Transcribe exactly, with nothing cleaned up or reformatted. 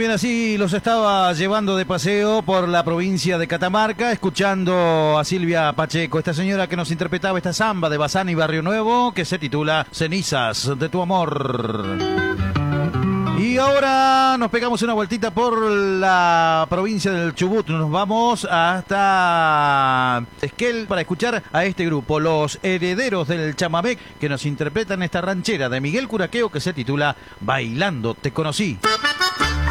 bien, así los estaba llevando de paseo por la provincia de Catamarca, escuchando a Silvia Pacheco, esta señora que nos interpretaba esta samba de Bazán y Barrio Nuevo, que se titula Cenizas de tu amor. Y ahora nos pegamos una vueltita por la provincia del Chubut. Nos vamos hasta Esquel para escuchar a este grupo, los Herederos del Chamamé, que nos interpretan esta ranchera de Miguel Curaqueo que se titula Bailando te conocí.